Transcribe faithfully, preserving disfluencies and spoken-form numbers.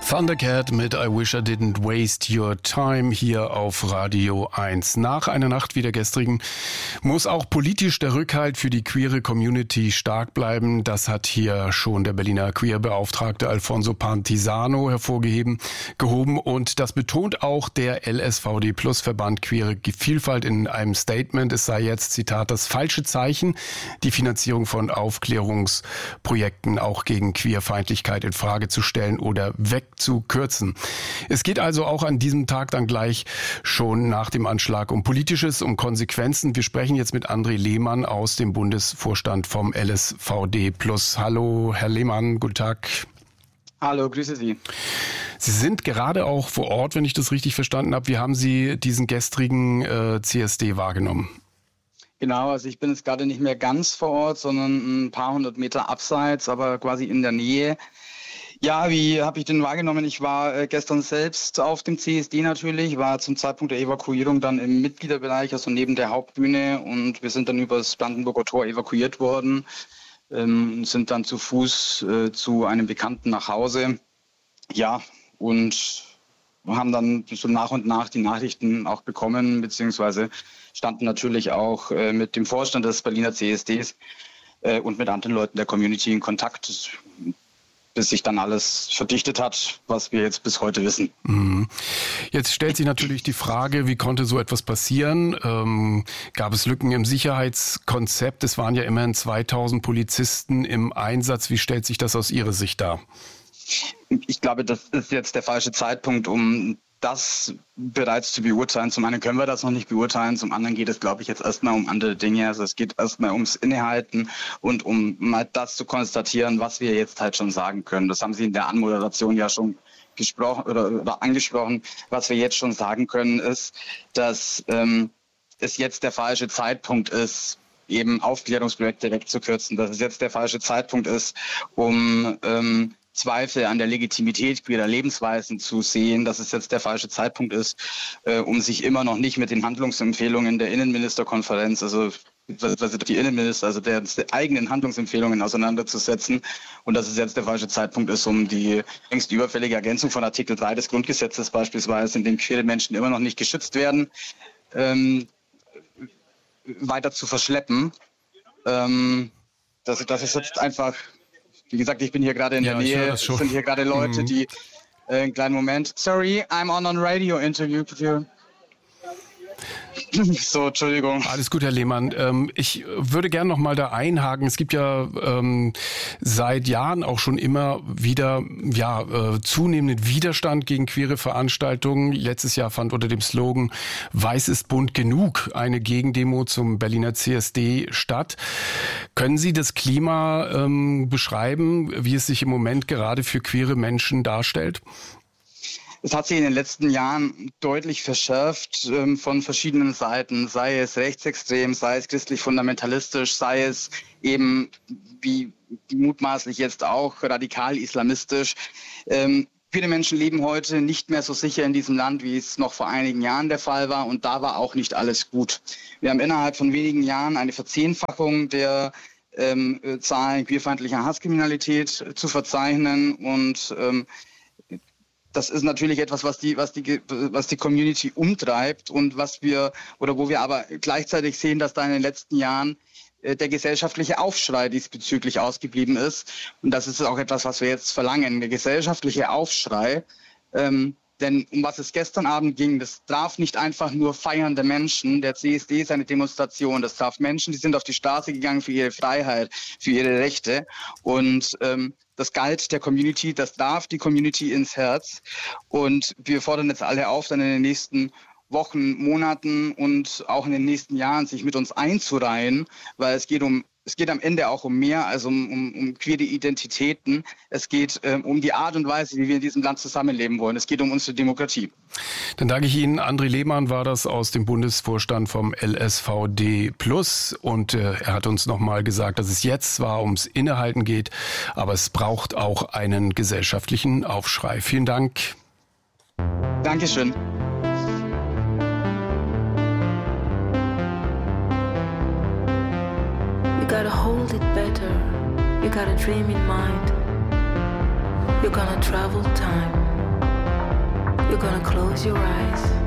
Thundercat mit I Wish I Didn't Waste Your Time hier auf Radio eins. Nach einer Nacht wie der gestrigen muss auch politisch der Rückhalt für die queere Community stark bleiben. Das hat hier schon der Berliner Queer-Beauftragte Alfonso Pantisano hervorgehoben gehoben und das betont auch der L S V D Plus Verband Queere Vielfalt in einem Statement. Es sei jetzt, Zitat, das falsche Zeichen, die Finanzierung von Aufklärungsprojekten auch gegen Queerfeindlichkeit in Frage zu stellen oder weg zu kürzen. Es geht also auch an diesem Tag dann gleich schon nach dem Anschlag um Politisches, um Konsequenzen. Wir sprechen jetzt mit André Lehmann aus dem Bundesvorstand vom L S V D Plus. Hallo, Herr Lehmann, guten Tag. Hallo, grüße Sie. Sie sind gerade auch vor Ort, wenn ich das richtig verstanden habe. Wie haben Sie diesen gestrigen äh, C S D wahrgenommen? Genau, also ich bin jetzt gerade nicht mehr ganz vor Ort, sondern ein paar hundert Meter abseits, aber quasi in der Nähe. Ja, wie habe ich den wahrgenommen? Ich war äh, gestern selbst auf dem C S D natürlich, war zum Zeitpunkt der Evakuierung dann im Mitgliederbereich, also neben der Hauptbühne, und wir sind dann über das Brandenburger Tor evakuiert worden, ähm, sind dann zu Fuß äh, zu einem Bekannten nach Hause, ja, und haben dann so nach und nach die Nachrichten auch bekommen, beziehungsweise standen natürlich auch äh, mit dem Vorstand des Berliner C S Ds äh, und mit anderen Leuten der Community in Kontakt, bis sich dann alles verdichtet hat, was wir jetzt bis heute wissen. Mhm. Jetzt stellt sich natürlich die Frage, wie konnte so etwas passieren? Ähm, gab es Lücken im Sicherheitskonzept? Es waren ja immerhin zweitausend Polizisten im Einsatz. Wie stellt sich das aus Ihrer Sicht dar? Ich glaube, das ist jetzt der falsche Zeitpunkt, um das bereits zu beurteilen. Zum einen können wir das noch nicht beurteilen, zum anderen geht es, glaube ich, jetzt erstmal um andere Dinge. Also es geht erstmal ums Innehalten und um mal das zu konstatieren, was wir jetzt halt schon sagen können. Das haben Sie in der Anmoderation ja schon gesprochen oder, oder angesprochen. Was wir jetzt schon sagen können, ist, dass ähm, es jetzt der falsche Zeitpunkt ist, eben Aufklärungsprojekte wegzukürzen, dass es jetzt der falsche Zeitpunkt ist, um ähm, Zweifel an der Legitimität queerer Lebensweisen zu sehen, dass es jetzt der falsche Zeitpunkt ist, äh, um sich immer noch nicht mit den Handlungsempfehlungen der Innenministerkonferenz, also also die Innenminister, also der, der eigenen Handlungsempfehlungen auseinanderzusetzen, und dass es jetzt der falsche Zeitpunkt ist, um die längst überfällige Ergänzung von Artikel drei des Grundgesetzes beispielsweise, in dem queere Menschen immer noch nicht geschützt werden, ähm, weiter zu verschleppen. Ähm, das, das ist jetzt einfach... Wie gesagt, ich bin hier gerade in ja, der Nähe. Es sind hier gerade Leute, mhm. die äh, einen kleinen Moment. Sorry, I'm on a radio interview. So, Entschuldigung. Alles gut, Herr Lehmann. Ähm, ich würde gerne noch mal da einhaken. Es gibt ja ähm, seit Jahren auch schon immer wieder ja äh, zunehmenden Widerstand gegen queere Veranstaltungen. Letztes Jahr fand unter dem Slogan "Weiß ist bunt genug" eine Gegendemo zum Berliner C S D statt. Können Sie das Klima ähm, beschreiben, wie es sich im Moment gerade für queere Menschen darstellt? Es hat sich in den letzten Jahren deutlich verschärft ähm, von verschiedenen Seiten, sei es rechtsextrem, sei es christlich-fundamentalistisch, sei es eben, wie mutmaßlich jetzt auch, radikal-islamistisch. Ähm, viele Menschen leben heute nicht mehr so sicher in diesem Land, wie es noch vor einigen Jahren der Fall war, und da war auch nicht alles gut. Wir haben innerhalb von wenigen Jahren eine Verzehnfachung der ähm, Zahlen queerfeindlicher Hasskriminalität zu verzeichnen, und ähm, das ist natürlich etwas, was die, was die, was die Community umtreibt und was wir, oder wo wir aber gleichzeitig sehen, dass da in den letzten Jahren äh, der gesellschaftliche Aufschrei diesbezüglich ausgeblieben ist. Und das ist auch etwas, was wir jetzt verlangen, der gesellschaftliche Aufschrei. Ähm, denn um was es gestern Abend ging, das traf nicht einfach nur feiernde Menschen. Der C S D ist eine Demonstration. Das traf Menschen, die sind auf die Straße gegangen für ihre Freiheit, für ihre Rechte. Und ähm, das galt der Community, das darf die Community ins Herz. Und wir fordern jetzt alle auf, dann in den nächsten Wochen, Monaten und auch in den nächsten Jahren sich mit uns einzureihen, weil es geht um Es geht am Ende auch um mehr als um, um, um queere Identitäten. Es geht ähm, um die Art und Weise, wie wir in diesem Land zusammenleben wollen. Es geht um unsere Demokratie. Dann danke ich Ihnen. André Lehmann war das aus dem Bundesvorstand vom L S V D Plus. Und äh, er hat uns nochmal gesagt, dass es jetzt zwar ums Innehalten geht, aber es braucht auch einen gesellschaftlichen Aufschrei. Vielen Dank. Dankeschön. You gotta hold it better. You got a dream in mind. You're gonna travel time. gonna close your eyes.